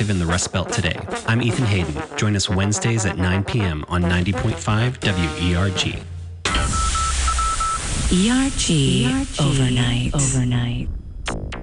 active in the Rust Belt today. I'm Ethan Hayden. Join us Wednesdays at 9 p.m. on 90.5 WERG. ERG Overnight.